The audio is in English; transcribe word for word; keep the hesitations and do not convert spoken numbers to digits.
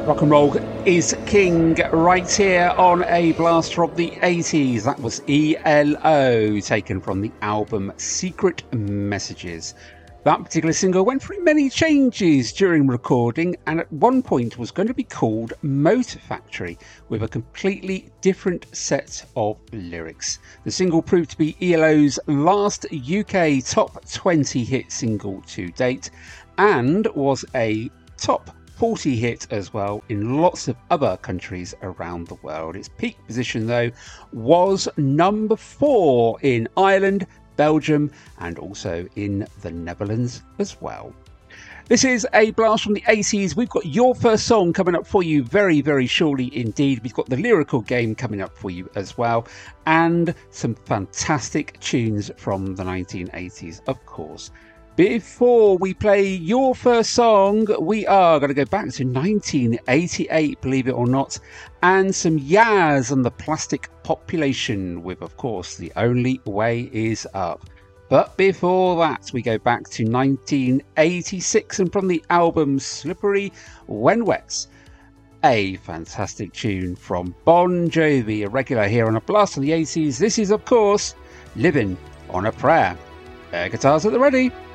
Rock and roll is king right here on A Blast from the eighties. That was E L O, taken from the album Secret Messages. That particular single went through many changes during recording and at one point was going to be called Motor Factory with a completely different set of lyrics. The single proved to be E L O's last U K top twenty hit single to date and was a top forty hit as well in lots of other countries around the world. Its peak position though was number four in Ireland, Belgium and also in the Netherlands as well. This is A Blast from the eighties. We've got your first song coming up for you very, very shortly indeed. We've got the lyrical game coming up for you as well and some fantastic tunes from the nineteen eighties, of course. Before we play your first song, we are going to go back to nineteen eighty-eight, believe it or not, and some Yaz and the Plastic Population with, of course, The Only Way Is Up. But before that, we go back to nineteen eighty-six and from the album Slippery When Wet, a fantastic tune from Bon Jovi, a regular here on A Blast of the eighties. This is, of course, Living on a Prayer. Air guitars at the ready.